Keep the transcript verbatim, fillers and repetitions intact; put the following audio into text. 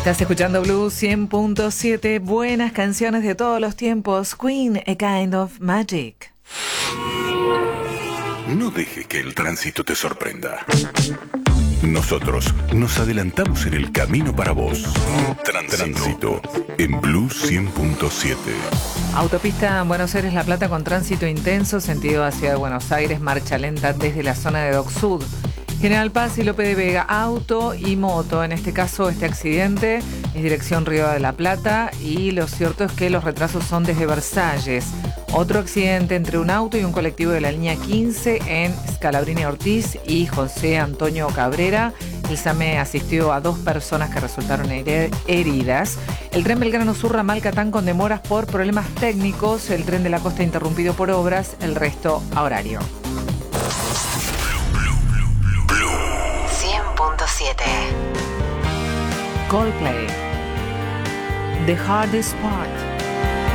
Estás escuchando Blue cien punto siete, buenas canciones de todos los tiempos. Queen, A Kind of Magic. No dejes que el tránsito te sorprenda. Nosotros nos adelantamos en el camino para vos. Tránsito, Tránsito en Blue cien punto siete. Autopista Buenos Aires-La Plata con tránsito intenso, sentido hacia Buenos Aires, marcha lenta desde la zona de Dock Sud. General Paz y Lope de Vega, auto y moto. En este caso, este accidente es dirección Río de la Plata y lo cierto es que los retrasos son desde Versalles. Otro accidente entre un auto y un colectivo de la línea quince en Scalabrini Ortiz y José Antonio Cabrera. El SAME asistió a dos personas que resultaron heridas. El tren Belgrano Sur Ramal Catán con demoras por problemas técnicos. El tren de la costa interrumpido por obras. El resto a horario. cien punto siete. Coldplay. The Hardest Part.